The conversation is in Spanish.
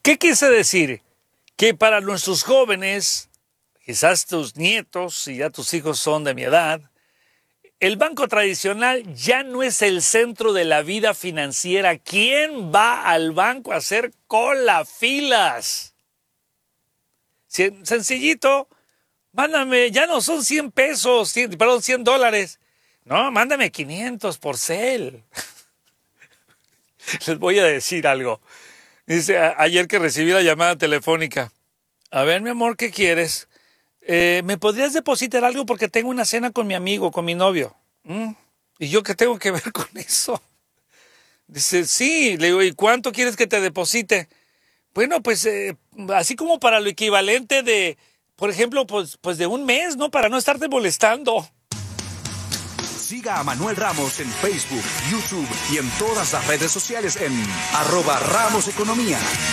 ¿Qué quise decir? Que para nuestros jóvenes, quizás tus nietos, si ya tus hijos son de mi edad, el banco tradicional ya no es el centro de la vida financiera. ¿Quién va al banco a hacer cola, filas? Sencillito, mándame, ya no son 100 pesos, 100 dólares. No, mándame 500 por Zelle. Les voy a decir algo. Dice, ayer que recibí la llamada telefónica. A ver, mi amor, ¿qué quieres? ¿Me podrías depositar algo porque tengo una cena con mi amigo, con mi novio? ¿Y yo qué tengo que ver con eso? Dice, sí. Le digo, ¿y cuánto quieres que te deposite? Bueno, pues así como para lo equivalente de, por ejemplo, pues de un mes, ¿no? Para no estarte molestando. Siga a Manuel Ramos en Facebook, YouTube y en todas las redes sociales en @RamosEconomía.